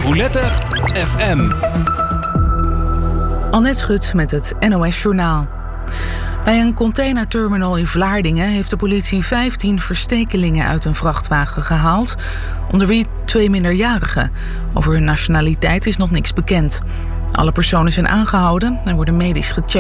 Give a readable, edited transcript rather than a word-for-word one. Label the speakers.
Speaker 1: Roulette FM.
Speaker 2: Annette Schut met het NOS Journaal. Bij een containerterminal in Vlaardingen heeft de politie 15 verstekelingen uit een vrachtwagen gehaald, onder wie 2 minderjarigen. Over hun nationaliteit is nog niks bekend. Alle personen zijn aangehouden en worden medisch gecheckt.